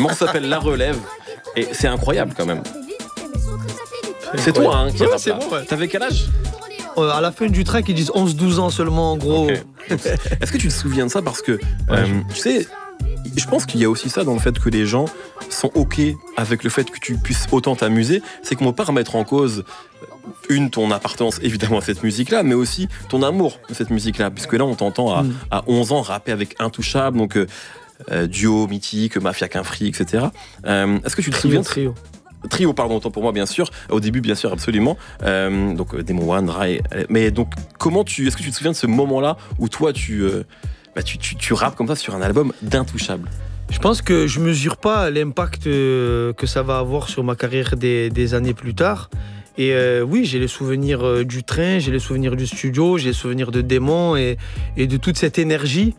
morceau s'appelle La Relève et c'est incroyable quand même. C'est toi qui rappe c'est là. bon, ouais. T'avais quel âge? À la fin du track, ils disent 11-12 ans seulement, en gros. Okay. Est-ce que tu te souviens de ça? Parce que, tu sais, je pense qu'il y a aussi ça dans le fait que les gens sont OK avec le fait que tu puisses autant t'amuser. C'est qu'on ne peut pas remettre en cause, ton appartenance évidemment à cette musique-là, mais aussi ton amour de cette musique-là. Puisque là, on t'entend à 11 ans rapper avec Intouchable, donc duo mythique, Mafia qu'un Free, etc. Est-ce que tu te souviens de... Trio, pardon, autant pour moi, bien sûr. Au début, bien sûr, absolument. Donc, Demo One, Rai. Mais donc, est-ce que tu te souviens de ce moment-là où toi, tu rappes comme ça sur un album d'Intouchable? Je pense que je mesure pas l'impact que ça va avoir sur ma carrière des années plus tard. Et oui, j'ai les souvenirs du train, j'ai les souvenirs du studio, j'ai les souvenirs de Démon et de toute cette énergie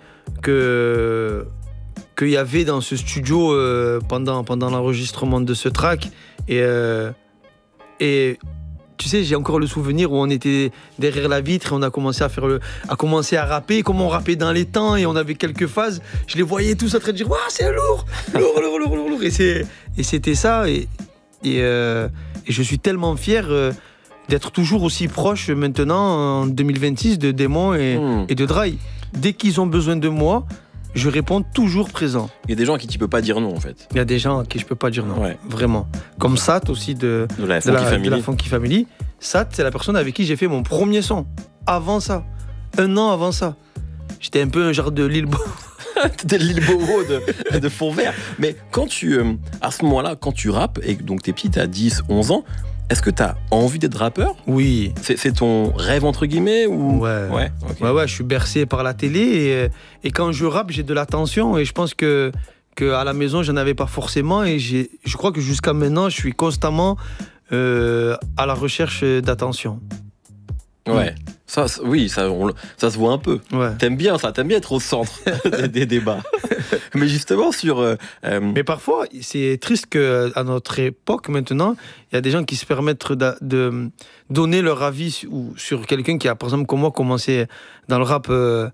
qu'il y avait dans ce studio pendant l'enregistrement de ce track. Et tu sais, j'ai encore le souvenir où on était derrière la vitre et on a commencé à rapper, comme on rappait dans les temps et on avait quelques phases. Je les voyais tous en train de dire « Waouh, c'est lourd !» Et c'était ça. Et je suis tellement fier d'être toujours aussi proche maintenant, en 2026, de Démon et de Dry. Dès qu'ils ont besoin de moi, je réponds toujours présent. Il y a des gens à qui tu peux pas dire non, en fait. Il y a des gens à qui je peux pas dire non, vraiment. Comme Sat aussi de la Funky Family. Sat, c'est la personne avec qui j'ai fait mon premier son. Avant ça, 1 an avant ça. J'étais un peu un genre de Lil Bo. T'étais Lil Bobo de fond vert. Mais quand à ce moment-là, quand tu rappes, et donc t'es petit, t'as 10, 11 ans, est-ce que t'as envie d'être rappeur? Oui. C'est ton rêve, entre guillemets, ou... Ouais, je suis bercé par la télé et quand je rappe, j'ai de l'attention et je pense que à la maison, j'en avais pas forcément et je crois que jusqu'à maintenant, je suis constamment à la recherche d'attention. Ouais. Ça se voit un peu. Ouais. T'aimes bien ça, t'aimes bien être au centre des débats. Mais justement Mais parfois, c'est triste qu'à notre époque maintenant, il y a des gens qui se permettent de donner leur avis sur quelqu'un qui a, par exemple, comme moi, commencé dans le rap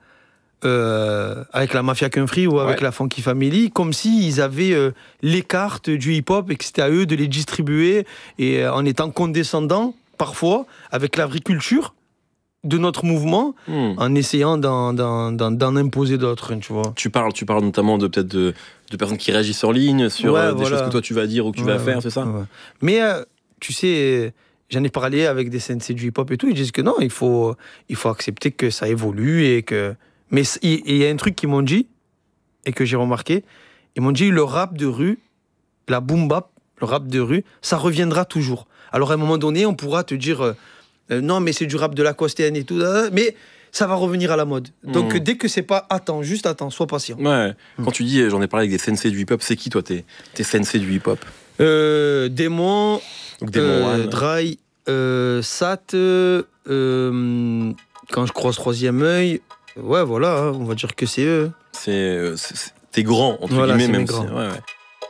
avec la Mafia qu'un Free ou avec la Funky Family, comme s'ils avaient les cartes du hip-hop et que c'était à eux de les distribuer et en étant condescendants, parfois, avec la vraie culture de notre mouvement, en essayant d'en imposer d'autres, tu vois. Tu parles notamment de personnes qui réagissent en ligne sur des choses que toi tu vas dire ou que tu vas faire, c'est ça? Mais tu sais, j'en ai parlé avec des sensei du hip-hop et tout, ils disent que non, il faut accepter que ça évolue et que... Mais il y a un truc qu'ils m'ont dit et que j'ai remarqué, ils m'ont dit le rap de rue, la boom bap, le rap de rue, ça reviendra toujours. Alors à un moment donné, on pourra te dire... non, mais c'est du rap de la Costéenne et tout, mais ça va revenir à la mode. Donc dès que c'est pas, juste attends, sois patient. Ouais. Quand tu dis, j'en ai parlé avec des sensei du hip-hop, c'est qui toi tes sensei du hip-hop? Démon, Dry, Sat, quand je croise Troisième œil, ouais voilà, on va dire que c'est eux. T'es grand, entre guillemets, même si...